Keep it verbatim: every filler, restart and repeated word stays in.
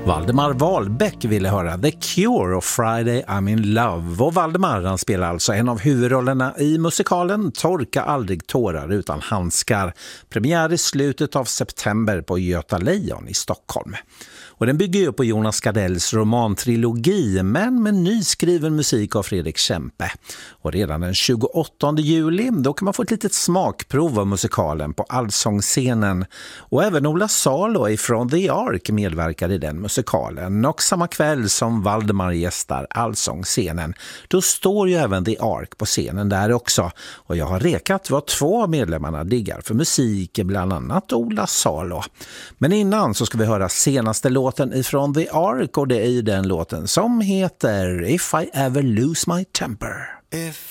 Valdemar Wahlbeck ville höra The Cure och Friday I'm in Love. Och Valdemar han spelar alltså en av huvudrollerna i musikalen Torka aldrig tårar utan handskar. Premiär i slutet av september på Göta Lejon i Stockholm. Och den bygger ju på Jonas Gardells romantrilogi men med nyskriven musik av Fredrik Kempe. Och redan den tjugoåttonde juli då kan man få ett litet smakprov av musikalen på Allsångsscenen. Och även Ola Salo ifrån The Ark medverkar i den musikalen. Och samma kväll som Valdemar gästar Allsångsscenen då står ju även The Ark på scenen där också. Och jag har rekat vad två av medlemmarna diggar för musik, bland annat Ola Salo. Men innan så ska vi höra senaste låten ifrån The Ark och det är ju den låten som heter If I Ever Lose My Temper. If